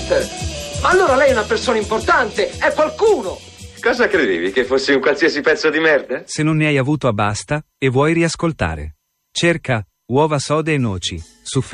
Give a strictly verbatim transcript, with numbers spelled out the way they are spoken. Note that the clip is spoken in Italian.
Foster. Ma allora lei è una persona importante, è qualcuno. Cosa credevi, che fossi un qualsiasi pezzo di merda? Se non ne hai avuto a basta e vuoi riascoltare, cerca Uova sode e noci su